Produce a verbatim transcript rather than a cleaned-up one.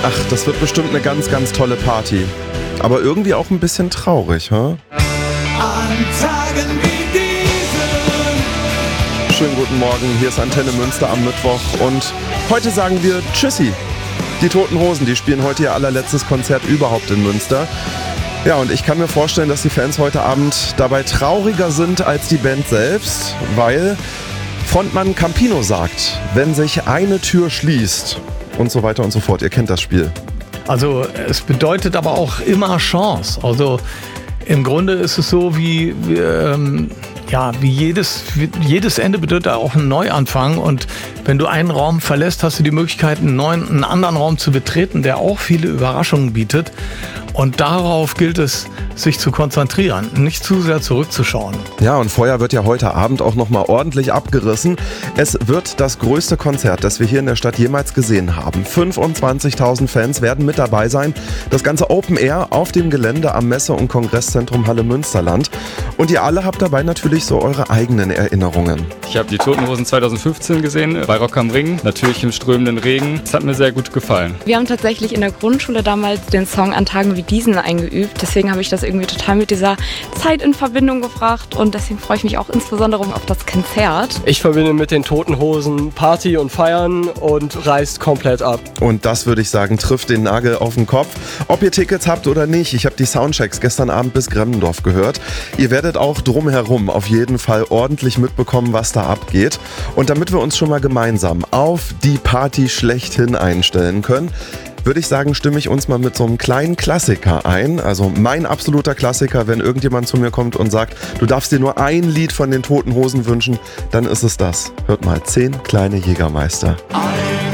Ach, das wird bestimmt eine ganz, ganz tolle Party. Aber irgendwie auch ein bisschen traurig, hä? Huh? An Tagen wie diesen. Schönen guten Morgen, hier ist Antenne Münster am Mittwoch und heute sagen wir Tschüssi. Die Toten Hosen, die spielen heute ihr allerletztes Konzert überhaupt in Münster. Ja, und ich kann mir vorstellen, dass die Fans heute Abend dabei trauriger sind als die Band selbst, weil Frontmann Campino sagt, wenn sich eine Tür schließt und so weiter und so fort. Ihr kennt das Spiel. Also es bedeutet aber auch immer Chance. Also im Grunde ist es so wie, wie ähm, ja, wie jedes, wie jedes Ende bedeutet auch einen Neuanfang. Und wenn du einen Raum verlässt, hast du die Möglichkeit, einen neuen, einen anderen Raum zu betreten, der auch viele Überraschungen bietet. Und darauf gilt es, sich zu konzentrieren, nicht zu sehr zurückzuschauen. Ja, und Feuer wird ja heute Abend auch nochmal ordentlich abgerissen. Es wird das größte Konzert, das wir hier in der Stadt jemals gesehen haben. fünfundzwanzigtausend Fans werden mit dabei sein. Das Ganze Open Air auf dem Gelände am Messe- und Kongresszentrum Halle Münsterland. Und ihr alle habt dabei natürlich so eure eigenen Erinnerungen. Ich habe die Toten Hosen zweitausendfünfzehn gesehen, bei Rock am Ring, natürlich im strömenden Regen. Das hat mir sehr gut gefallen. Wir haben tatsächlich in der Grundschule damals den Song An Tagen wie diesen eingeübt. Deswegen habe ich das irgendwie total mit dieser Zeit in Verbindung gebracht und deswegen freue ich mich auch insbesondere auf das Konzert. Ich verbinde mit den Toten Hosen Party und Feiern und reißt komplett ab. Und das, würde ich sagen, trifft den Nagel auf den Kopf. Ob ihr Tickets habt oder nicht, ich habe die Soundchecks gestern Abend bis Gremmendorf gehört. Ihr werdet auch drumherum auf jeden Fall ordentlich mitbekommen, was da abgeht. Und damit wir uns schon mal gemeinsam auf die Party schlechthin einstellen können, würde ich sagen, stimme ich uns mal mit so einem kleinen Klassiker ein. Also mein absoluter Klassiker, wenn irgendjemand zu mir kommt und sagt, du darfst dir nur ein Lied von den Toten Hosen wünschen, dann ist es das. Hört mal, zehn kleine Jägermeister.